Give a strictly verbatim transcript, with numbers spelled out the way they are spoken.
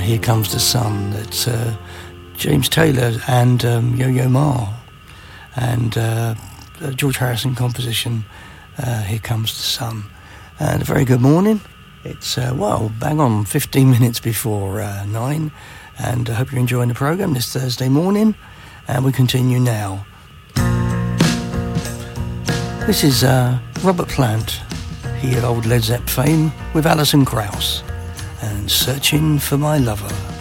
Here Comes the Sun. That's uh, James Taylor and um, Yo-Yo Ma. And uh, George Harrison composition, uh, Here Comes the Sun. And a very good morning. It's, uh, well, bang on fifteen minutes before uh, nine. And I hope you're enjoying the programme this Thursday morning. And we continue now. This is uh, Robert Plant, he of old Led Zepp fame, with Alison Krauss, and Searching for My Lover.